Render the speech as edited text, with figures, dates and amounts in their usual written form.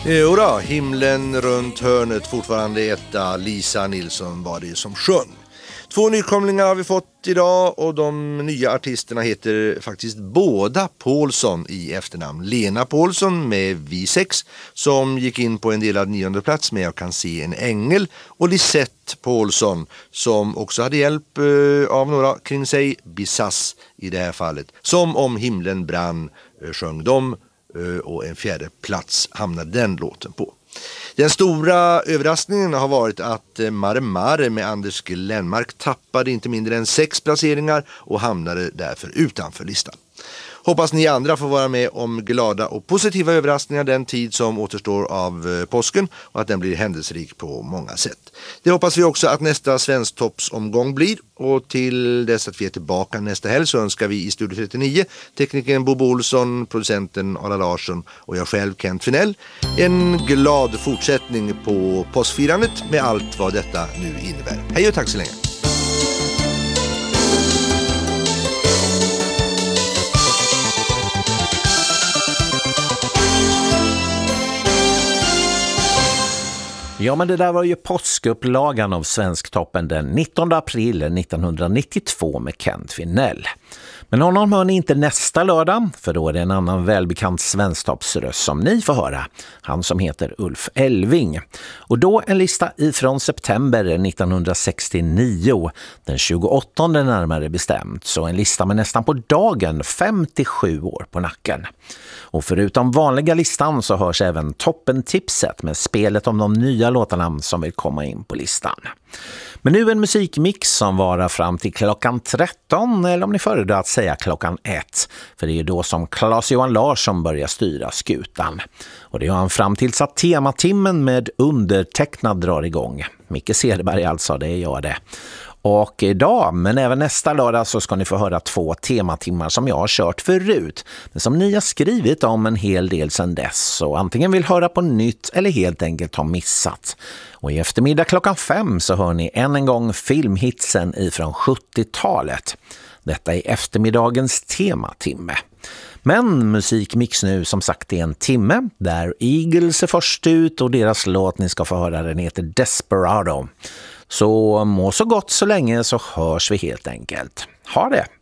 Jodå, himlen runt hörnet, fortfarande etta. Lisa Nilsson var det som sjöng. 2 nykomlingar har vi fått idag och de nya artisterna heter faktiskt båda Paulsson i efternamn. Lena Paulsson med V6 som gick in på en delad 9:e plats med Jag kan se en ängel, och Lisette Paulsson som också hade hjälp av några kring sig, Bisas i det här fallet, som Om himlen brann sjöng de, och en 4:e plats hamnade den låten på. Den stora överraskningen har varit att Mare Mare med Anders Glenmark tappade inte mindre än 6 placeringar och hamnade därför utanför listan. Hoppas ni andra får vara med om glada och positiva överraskningar den tid som återstår av påsken och att den blir händelserik på många sätt. Det hoppas vi också att nästa Svensktoppsomgång blir, och till dess att vi är tillbaka nästa helg så önskar vi i Studio 39 teknikern Bobo Olsson, producenten Arla Larsson och jag själv Kent Finell en glad fortsättning på påskfirandet med allt vad detta nu innebär. Hej och tack så länge! Ja, men det där var ju påskupplagan av Svensktoppen den 19 april 1992 med Kent Finell. Men honom hör ni inte nästa lördag, för då är det en annan välbekant Svensktoppsröst som ni får höra. Han som heter Ulf Elving. Och då en lista ifrån september 1969, den 28 närmare bestämt. Så en lista med nästan på dagen 57 år på nacken. Och förutom vanliga listan så hörs även toppentipset med spelet om de nya låtarna som vill komma in på listan. Men nu en musikmix som varar fram till klockan 13, eller om ni föredrar att säga klockan 1. För det är ju då som Claes-Johan Larsson börjar styra skutan. Och det gör han fram tills att tematimmen med undertecknad drar igång. Micke Cederberg alltså, det gör det. Och idag, men även nästa lördag, så ska ni få höra 2 tematimmar som jag har kört förut. Men som ni har skrivit om en hel del sedan dess. Så antingen vill höra på nytt eller helt enkelt ha missat. Och i eftermiddag klockan 5 så hör ni än en gång filmhitsen ifrån 70-talet. Detta är eftermiddagens tematimme. Men musikmix nu som sagt är en timme där Eagles är först ut och deras låt ni ska få höra den heter Desperado. Så må så gott så länge, så hörs vi helt enkelt. Ha det!